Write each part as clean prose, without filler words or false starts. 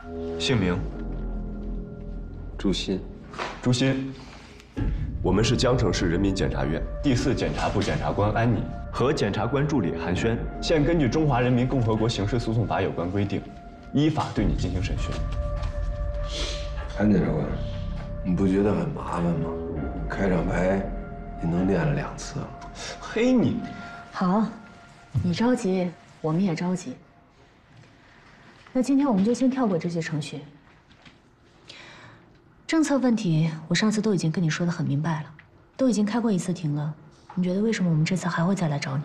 姓名： 朱鑫。 朱鑫。我们是江城市人民检察院第4检察部检察官安妮和检察官助理韩轩，现根据《中华人民共和国刑事诉讼法》有关规定，依法对你进行审讯。 韩检察官，你不觉得很麻烦吗？开场白你都念了2次了。 嘿你！ 好，你着急，我们也着急。那今天我们就先跳过这些程序。政策问题，我上次都已经跟你说得很明白了，都已经开过1次庭了。你觉得为什么我们这次还会再来找你？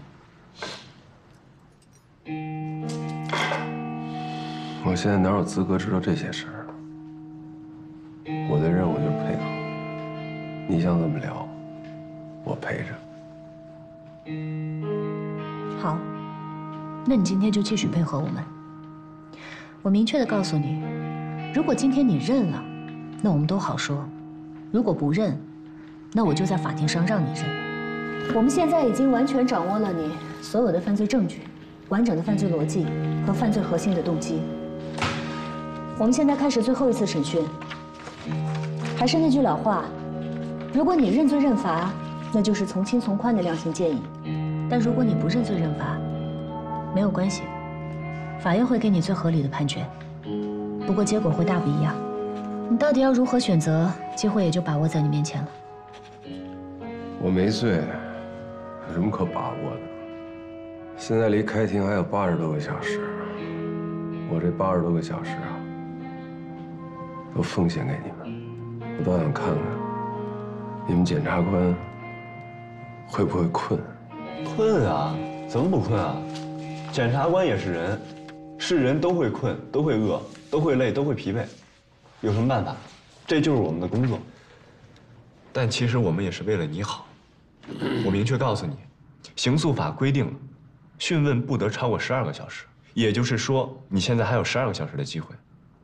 我现在哪有资格知道这些事儿？我的任务就是配合。你想怎么聊，我陪着。 好，那你今天就继续配合我们。我明确地告诉你，如果今天你认了，那我们都好说；如果不认，那我就在法庭上让你认。我们现在已经完全掌握了你所有的犯罪证据、完整的犯罪逻辑和犯罪核心的动机。我们现在开始最后1次审讯。还是那句老话，如果你认罪认罚，那就是从轻从宽的量刑建议；但如果你不认罪认罚，没有关系，法院会给你最合理的判决。不过结果会大不一样。你到底要如何选择，机会也就把握在你面前了。 我没罪，有什么可把握的？现在离开庭还有80多个小时，我这80多个小时啊，都奉献给你们。我倒想看看，你们检察官会不会困？ 困啊？怎么不困啊？检察官也是人，是人都会困，都会饿，都会累，都会疲惫。有什么办法？这就是我们的工作。但其实我们也是为了你好。我明确告诉你，刑诉法规定了，讯问不得超过12个小时，也就是说，你现在还有12个小时的机会。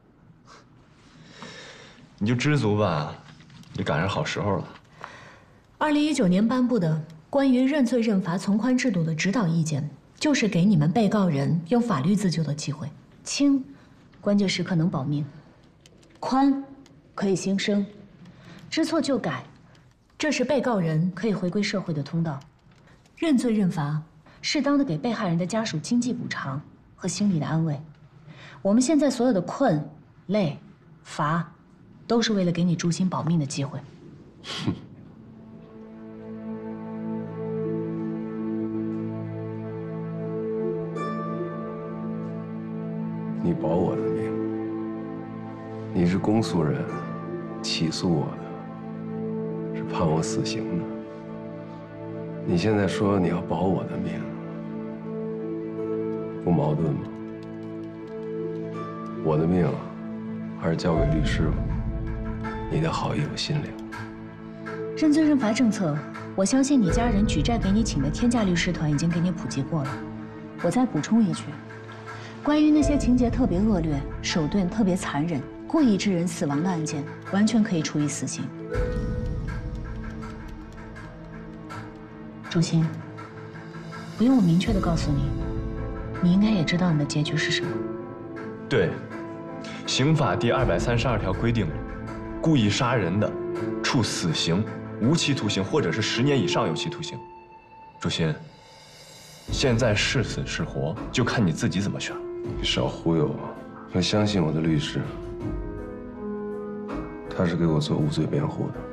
你就知足吧，你赶上好时候了。 2019年颁布的关于认罪认罚从宽制度的指导意见，就是给你们被告人用法律自救的机会。轻，关键时刻能保命；宽，可以新生；知错就改，这是被告人可以回归社会的通道。认罪认罚，适当的给被害人的家属经济补偿和心理的安慰。我们现在所有的困、累、罚，都是为了给你诛心保命的机会。 哼。你保我的命，你是公诉人，起诉我的，是判我死刑的。你现在说你要保我的命，不矛盾吗？我的命还是交给律师吧，你的好意我心领。 认罪认罚政策，我相信你家人举债给你请的天价律师团已经给你普及过了。我再补充一句。关于那些情节特别恶劣、手段特别残忍、故意致人死亡的案件，完全可以处以死刑。朱鑫，不用我明确的告诉你，你应该也知道你的结局是什么。 对，刑法第232条规定了，故意杀人的，处死刑、无期徒刑或者是10年以上有期徒刑。朱鑫，现在是死是活，就看你自己怎么选了。 你少忽悠我，我相信我的律师，他是给我做无罪辩护的。